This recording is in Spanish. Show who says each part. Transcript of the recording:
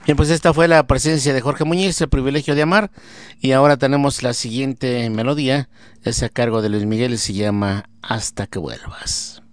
Speaker 1: Bien, pues esta fue la presencia de Jorge Muñiz, El privilegio de amar. Y ahora tenemos la siguiente melodía, es a cargo de Luis Miguel y se llama Hasta que vuelvas.